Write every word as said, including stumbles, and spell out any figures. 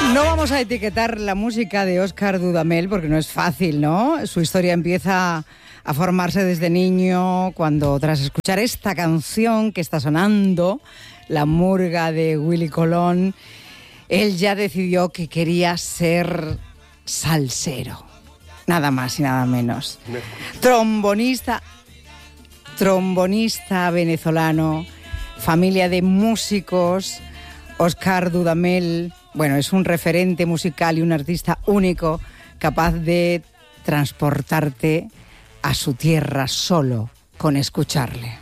No vamos a etiquetar la música de Óscar Dudamel porque no es fácil, ¿no? Su historia empieza a formarse desde niño cuando, tras escuchar esta canción que está sonando, La Murga de Willy Colón, él ya decidió que quería ser salsero. Nada más y nada menos. Trombonista, trombonista venezolano, familia de músicos. Óscar Dudamel, bueno, es un referente musical y un artista único, capaz de transportarte a su tierra solo con escucharle.